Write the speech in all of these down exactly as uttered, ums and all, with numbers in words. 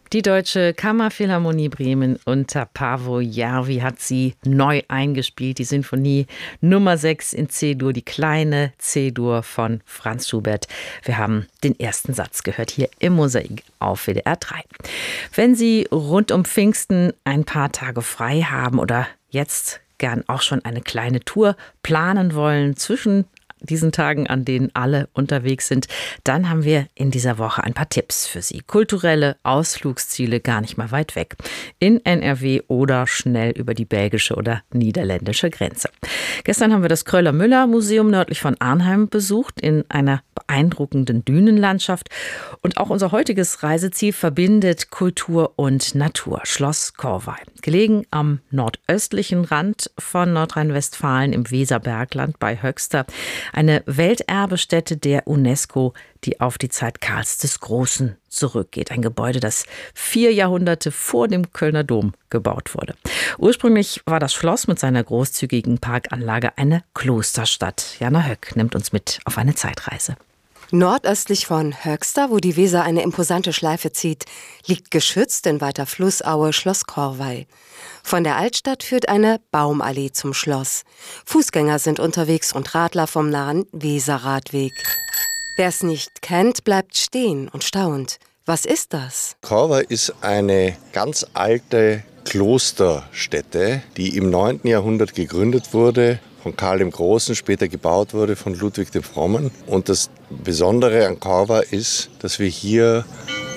Die Deutsche Kammerphilharmonie Bremen unter Paavo Järvi hat sie neu eingespielt. Die Sinfonie Nummer sechs in C-Dur, die kleine C-Dur von Franz Schubert. Wir haben den ersten Satz gehört hier im Mosaik auf W D R drei. Wenn Sie rund um Pfingsten ein paar Tage frei haben oder jetzt gern auch schon eine kleine Tour planen wollen zwischen diesen Tagen, an denen alle unterwegs sind, dann haben wir in dieser Woche ein paar Tipps für Sie. Kulturelle Ausflugsziele gar nicht mal weit weg. In N R W oder schnell über die belgische oder niederländische Grenze. Gestern haben wir das Kröller-Müller-Museum nördlich von Arnhem besucht, in einer beeindruckenden Dünenlandschaft. Und auch unser heutiges Reiseziel verbindet Kultur und Natur. Schloss Corvey. Gelegen am nordöstlichen Rand von Nordrhein-Westfalen im Weserbergland bei Höxter. Eine Welterbestätte der UNESCO, die auf die Zeit Karls des Großen zurückgeht. Ein Gebäude, das vier Jahrhunderte vor dem Kölner Dom gebaut wurde. Ursprünglich war das Schloss mit seiner großzügigen Parkanlage eine Klosterstadt. Jana Höck nimmt uns mit auf eine Zeitreise. Nordöstlich von Höxter, wo die Weser eine imposante Schleife zieht, liegt geschützt in weiter Flussaue Schloss Corvey. Von der Altstadt führt eine Baumallee zum Schloss. Fußgänger sind unterwegs und Radler vom nahen Weserradweg. Wer es nicht kennt, bleibt stehen und staunt. Was ist das? Corvey ist eine ganz alte Klosterstätte, die im neunten Jahrhundert gegründet wurde, von Karl dem Großen, später gebaut wurde von Ludwig dem Frommen. Und das Besondere an Corvey ist, dass wir hier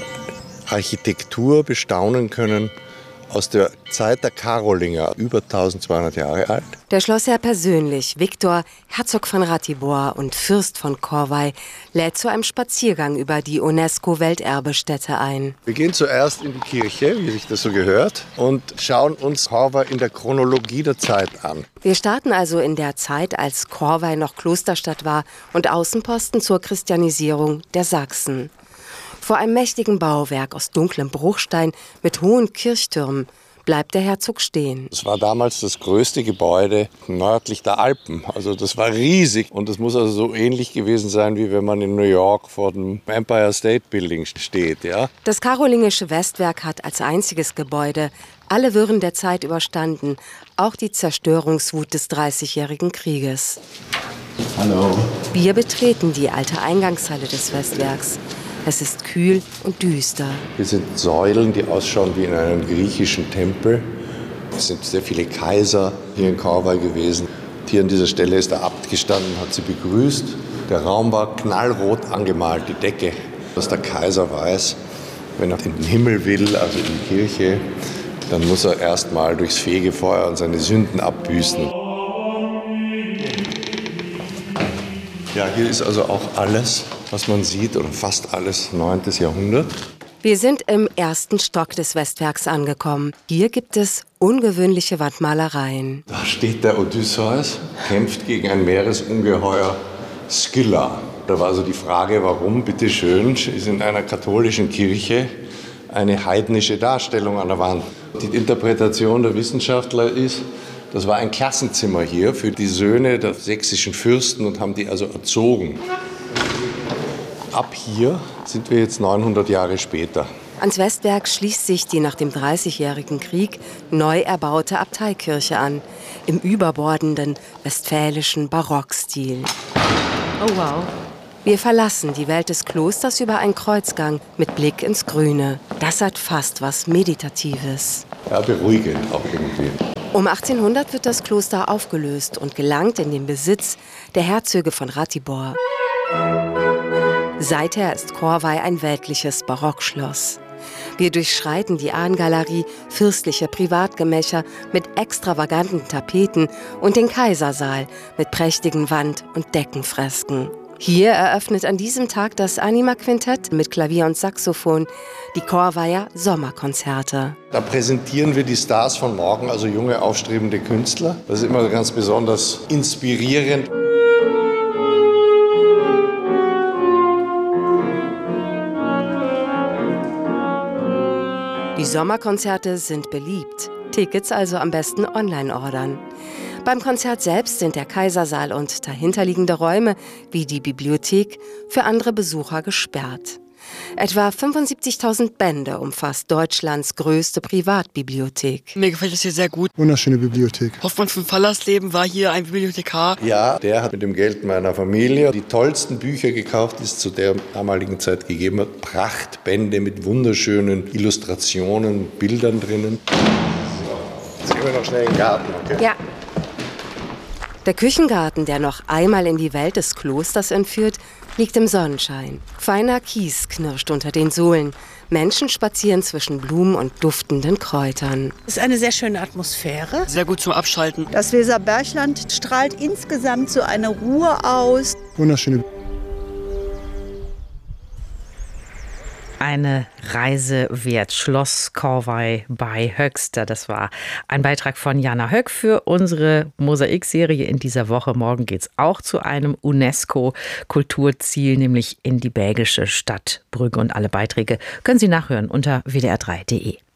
Architektur bestaunen können aus der Zeit der Karolinger, über eintausendzweihundert Jahre alt. Der Schlossherr persönlich, Viktor, Herzog von Ratibor und Fürst von Corvey, lädt zu einem Spaziergang über die UNESCO-Welterbestätte ein. Wir gehen zuerst in die Kirche, wie sich das so gehört, und schauen uns Corvey in der Chronologie der Zeit an. Wir starten also in der Zeit, als Corvey noch Klosterstadt war und Außenposten zur Christianisierung der Sachsen. Vor einem mächtigen Bauwerk aus dunklem Bruchstein mit hohen Kirchtürmen bleibt der Herzog stehen. Es war damals das größte Gebäude nördlich der Alpen. Also das war riesig. Und das muss also so ähnlich gewesen sein, wie wenn man in New York vor dem Empire State Building steht. Ja? Das karolingische Westwerk hat als einziges Gebäude alle Wirren der Zeit überstanden. Auch die Zerstörungswut des Dreißigjährigen Krieges. Hallo. Wir betreten die alte Eingangshalle des Westwerks. Es ist kühl und düster. Hier sind Säulen, die ausschauen wie in einem griechischen Tempel. Es sind sehr viele Kaiser hier in Corvey gewesen. Hier an dieser Stelle ist der Abt gestanden, hat sie begrüßt. Der Raum war knallrot angemalt, die Decke, dass der Kaiser weiß, wenn er in den Himmel will, also in die Kirche, dann muss er erst mal durchs Fegefeuer und seine Sünden abbüßen. Ja, hier ist also auch alles, was man sieht, oder fast alles neuntes Jahrhundert. Wir sind im ersten Stock des Westwerks angekommen. Hier gibt es ungewöhnliche Wandmalereien. Da steht der Odysseus, kämpft gegen ein Meeresungeheuer Scylla. Da war also die Frage, warum, bitteschön, ist in einer katholischen Kirche eine heidnische Darstellung an der Wand. Die Interpretation der Wissenschaftler ist, das war ein Klassenzimmer hier für die Söhne der sächsischen Fürsten und haben die also erzogen. Ab hier sind wir jetzt neunhundert Jahre später. Ans Westwerk schließt sich die nach dem Dreißigjährigen Krieg neu erbaute Abteikirche an, im überbordenden westfälischen Barockstil. Oh wow. Wir verlassen die Welt des Klosters über einen Kreuzgang mit Blick ins Grüne. Das hat fast was Meditatives. Ja, beruhigend auch irgendwie. Um achtzehnhundert wird das Kloster aufgelöst und gelangt in den Besitz der Herzöge von Ratibor. Seither ist Corvey ein weltliches Barockschloss. Wir durchschreiten die Ahnengalerie, fürstliche Privatgemächer mit extravaganten Tapeten und den Kaisersaal mit prächtigen Wand- und Deckenfresken. Hier eröffnet an diesem Tag das Anima-Quintett mit Klavier und Saxophon die Corveyer Sommerkonzerte. Da präsentieren wir die Stars von morgen, also junge, aufstrebende Künstler. Das ist immer ganz besonders inspirierend. Die Sommerkonzerte sind beliebt. Tickets also am besten online ordern. Beim Konzert selbst sind der Kaisersaal und dahinterliegende Räume, wie die Bibliothek, für andere Besucher gesperrt. Etwa fünfundsiebzigtausend Bände umfasst Deutschlands größte Privatbibliothek. Mir gefällt es hier sehr gut. Wunderschöne Bibliothek. Hoffmann von Fallersleben war hier ein Bibliothekar. Ja, der hat mit dem Geld meiner Familie die tollsten Bücher gekauft, die es zu der damaligen Zeit gegeben hat. Prachtbände mit wunderschönen Illustrationen, Bildern drinnen. Jetzt gehen wir noch schnell in den Garten, okay? Ja. Der Küchengarten, der noch einmal in die Welt des Klosters entführt, liegt im Sonnenschein. Feiner Kies knirscht unter den Sohlen. Menschen spazieren zwischen Blumen und duftenden Kräutern. Es ist eine sehr schöne Atmosphäre. Sehr gut zum Abschalten. Das Weserbergland strahlt insgesamt so eine Ruhe aus. Wunderschöne. Eine Reise wert. Schloss Corvey bei Höxter. Das war ein Beitrag von Jana Höck für unsere Mosaik-Serie in dieser Woche. Morgen geht es auch zu einem UNESCO-Kulturziel, nämlich in die belgische Stadt Brügge. Und alle Beiträge können Sie nachhören unter w d r drei punkt d e.